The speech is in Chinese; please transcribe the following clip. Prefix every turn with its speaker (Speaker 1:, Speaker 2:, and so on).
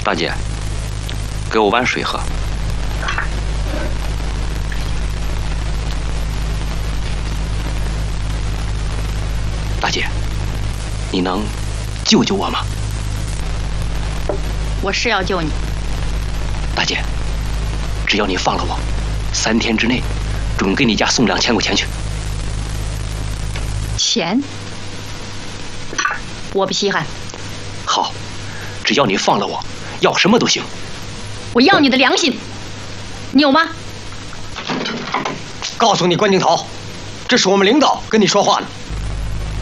Speaker 1: 大姐，给我碗水喝。大姐，你能救救我吗？
Speaker 2: 我是要救你。
Speaker 1: 大姐，只要你放了我，3天之内，准给你家送2000块钱去。
Speaker 2: 钱？我不稀罕。
Speaker 1: 好，只要你放了我，要什么都行。
Speaker 2: 我要你的良心，你有吗？
Speaker 3: 告诉你关景涛，这是我们领导跟你说话呢。